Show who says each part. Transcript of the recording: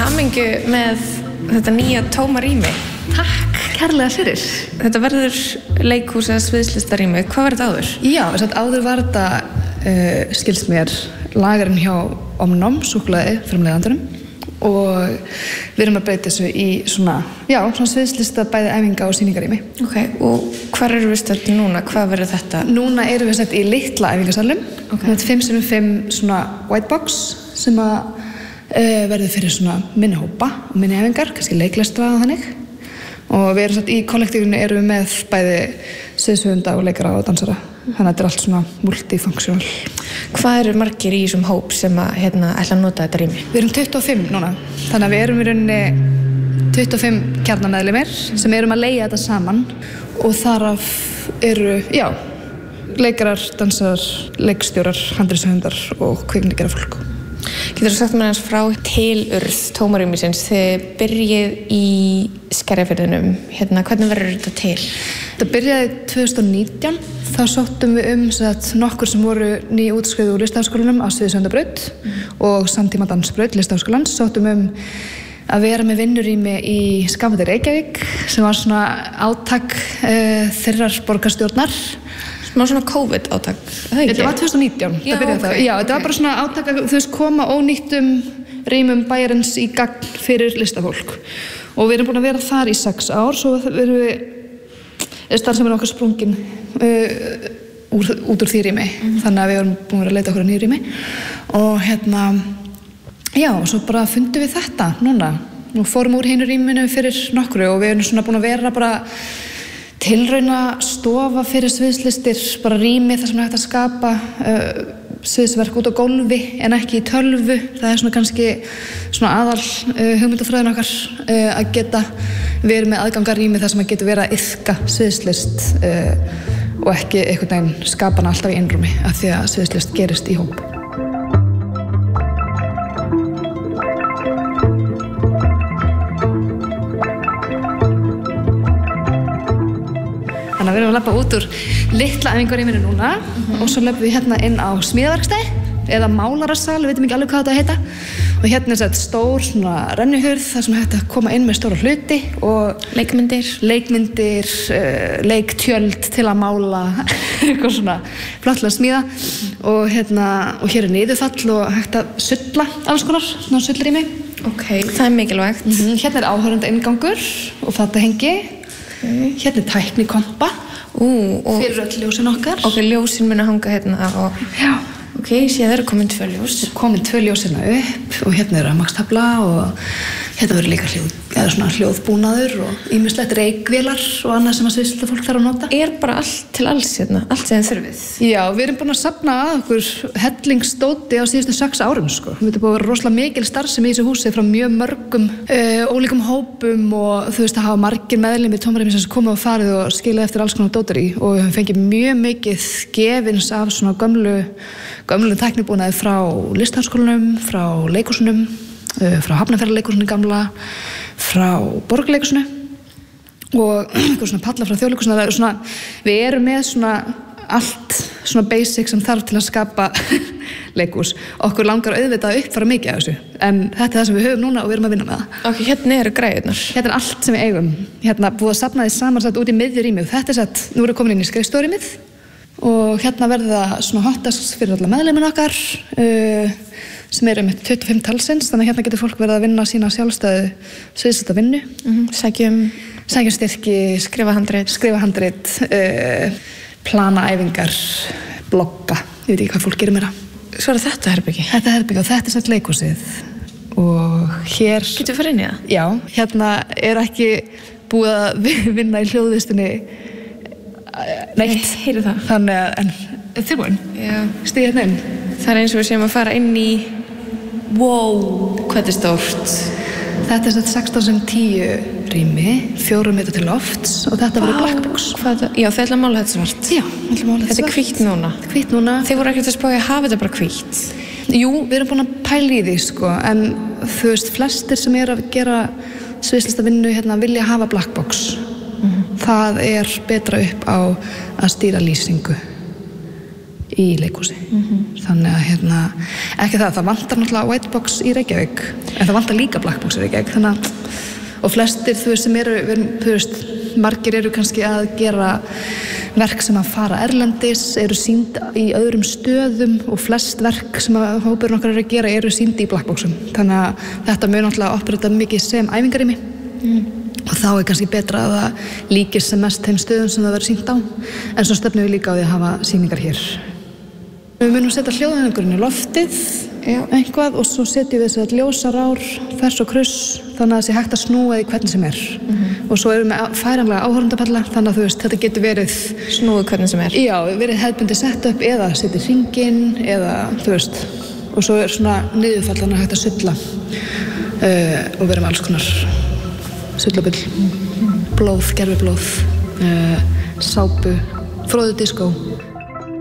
Speaker 1: hamingju með þetta nýja tóma rými.
Speaker 2: Takk kærlega fyrir.
Speaker 1: Þetta verður leikhús eða sviðslistarými. Hvað var þetta áður?
Speaker 2: Já, áður var þetta, skilst mér, lagarinn hjá Omnom, súkkulaði, framleiðandurum. Og við erum að breyta þessu í svona sviðslista bæði æfinga og sýningarými.
Speaker 1: Ok, og hvar eru við stödd núna? Hvað verður þetta?
Speaker 2: Núna erum við stödd í litla æfingasalum. Þetta er 5x5 svona white box sem að verður fyrir svona minni hópa og minni æfingar, kannski leiklestra og þannig. Og við erum stödd í kollektífinu erum við með bæði sviðshöfunda og leikara og dansara. Þannig að þetta er allt svona multifunctional.
Speaker 1: Hvað eru margir í þessum hóp sem að ætla að nota þetta rými?
Speaker 2: Við erum 25 núna, þannig að við erum í rauninni 25 kjarnameðlimir sem erum að leigja þetta saman og þar af eru, leikarar, dansarar, leikstjórar, handritshöfundar og kvikmyndagerðarfólk.
Speaker 1: Geturðu sagt mér aðeins frá tilurð tómarýmisins? Þið byrjið í Skerjafirðinum. Hvernig verður þetta til?
Speaker 2: Þetta byrjaði 2019. Þá sóttum við nokkur sem voru nýútskrifuð úr Listaháskólanum á Sviðshöfundabraut og samtíma dansbraut Listaháskólans. Sóttum að vera með vinnurými í Skapandi Reykjavík sem var svona átak þeirrar borgarstjórnar.
Speaker 1: Smá svona COVID átak, það ekki?
Speaker 2: Þetta var 2019, það byrjaði það. Já, þetta var bara svona átak að koma ónýttum rýmum bæjarins í gagn fyrir listafólk. Og við erum búin að vera þar í 6 ár, svo erum við starfsemin okkar sprungin út úr því rými. Þannig að við erum búin að vera að leita okkur að nýju rými. Og svo bara fundum við þetta núna. Nú fórum úr hinu rýminu fyrir nokkru og við erum svona búin að vera bara tilrauna stofa fyrir sviðslistir, bara rými þar sem er hægt að skapa sviðsverk út á gólfi en ekki í tölvu. Það er svona kannski svona aðal hugmyndafræðin okkar að geta verið með aðgangarými þar sem að geta verið að iðka sviðslist og ekki einhvern veginn skapa hana alltaf í einrúmi af því að sviðslist gerist í hóp. Þannig að við erum að labba út úr litla æfingarýminu núna og svo löpum við hérna inn á smíðaverkstæði eða málarasal, við veitum ekki alveg hvað þetta heita. Og hérna er þetta stór svona rennuhurð þar sem hægt að koma inn með stóra hluti og leikmyndir, leiktjöld til að mála, eitthvað svona flottlega smíða. Og hér er niðurfall og hægt að sulla alls konar, svona sullrými.
Speaker 1: Ok, það er mikilvægt.
Speaker 2: Hérna er áhorfenda inngangur og fatahengi. Hérna er tæknikompa fyrir öll ljósin okkar.
Speaker 1: Ok, ljósin muni hanga hérna og...
Speaker 2: Já.
Speaker 1: Ok, síðan eru komin 2 ljós.
Speaker 2: Komin 2 ljós hérna upp og hérna er rafmagnstafla og hérna verður líka hljóðbúnaður og ýmislegt reykvélar og annað sem að sviðslistafólk þarf að nota.
Speaker 1: Er bara allt til alls hérna, allt sem þið þurfið?
Speaker 2: Já, við erum búin að safna að okkur hellingsdóti á síðustu 6 árum, sko. Við erum búin að vera rosalega mikil starfsemi í þessu húsi frá mjög mörgum ólíkum hópum og það hafa margir meðlimir tómarýmisins komið og farið og skilað eftir alls konar dótar í og við höfum fengið mjög mikið gefins af svona gömlu tæknibúnaði frá Listaháskólanum, frá leikhúsunum, frá Hafnarfjarðarleikhúsinu gamla, frá Borgarleikhúsinu og eitthvað svona palla frá Þjóðleikhúsinu. Það er svona, við erum með svona allt svona basic sem þarf til að skapa leikhús. Okkur langar auðvitað að uppfæra mikið af þessu, en þetta er það sem við höfum núna og við erum að vinna með það.
Speaker 1: Ok, hérna eru græjurnar.
Speaker 2: Hérna er allt sem við eigum. Hérna búið að safna því samansett út í miðjurýmið. Þetta er sett, nú erum við komin inn í skrifstofurýmið og hérna verður það svona hotdesk fyrir alla meðlimin okkar sem eru með 25 talsins, þannig að hérna getur fólk verið að vinna sína sjálfstæðu sviðsetta vinnu. Sækjum styrki, skrifa handrit, plana æfingar, blogga, ég veit ekki hvað fólk gerir meira.
Speaker 1: Svo er þetta herbyggi?
Speaker 2: Þetta er herbyggi og þetta er sett leikhúsið og hér...
Speaker 1: Getur við farið inn í það?
Speaker 2: Já, hérna er ekki búið að vinna í hljóðvistinni neitt.
Speaker 1: Heyri það.
Speaker 2: Þannig að, en þurrbúinn?
Speaker 1: Já.
Speaker 2: Stíð hérna inn.
Speaker 1: Það er eins og við séum að fara inn í... Wow, hvað er stórt?
Speaker 2: Þetta er 16x10 rými, 4 metra til lofts og þetta verður black box.
Speaker 1: Já, þið ætla að mála þetta svart?
Speaker 2: Já, við ætla að mála þetta svart.
Speaker 1: Þetta er hvítt núna?
Speaker 2: Hvítt núna.
Speaker 1: Þið voru ekkert að spá í að hafa þetta bara hvítt?
Speaker 2: Jú, við erum búin að pæla í því, sko, en þú veist, flestir sem eru að gera sviðslistavinnu hérna vilja hafa black box. Það er betra upp á að stýra lýsingu í leikhúsi. Þannig að ekki það vantar náttúrulega white box í Reykjavík, en það vantar líka black box í Reykjavík, þannig að og flestir, sem eru, margir eru kannski að gera verk sem að fara erlendis, eru sýnd í öðrum stöðum og flest verk sem að hópurinn okkar eru að gera eru sýnd í black boxum. Þannig að þetta mun náttúrulega operata mikið sem æfingarými og þá kannski betra að það líkist sem mest þeim stöðum sem það verður sýnt á. En svo stefnum við líka á því að hafa sýningar hér. Við munum setja hljóðeinangurinn í loftið einhvað og svo setjum við þessi ljósarár, þvers og kruss, þannig að það sé hægt að snúa því hvernig sem er. Og svo erum við færanlega áhorfendapalla, þannig að þetta getur verið
Speaker 1: snúið hvernig sem er.
Speaker 2: Já, verið hefðbundið setup eða setja hringinn eða og svo svona niðurfall, þannig að hægt að sulla og vera með alls konar sullabull, blóð, gerviblóð, sápu, froðudiskó.